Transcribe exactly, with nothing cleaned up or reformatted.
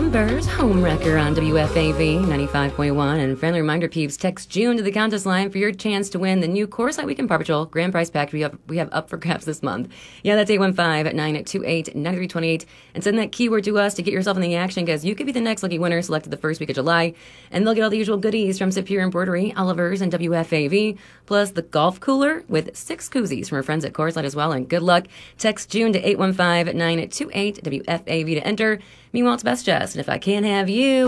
Numbers, home wrecker on W F A V ninety-five point one. And friendly reminder, peeps, text June to the contest line for your chance to win the new Coors Light Weekend Paw Patrol grand prize pack we have, we have up for grabs this month. Yeah, that's eight one five, nine two eight, nine three two eight. And send that keyword to us to get yourself in the action, because you could be the next lucky winner selected the first week of July. And they'll get all the usual goodies from Superior Embroidery, Oliver's, and W F A V, plus the golf cooler with six koozies from our friends at Coors Light as well. And good luck. Text June to eight one five, nine two eight, W F A V to enter. Meanwhile, it's Best Jess, and if I can't have you...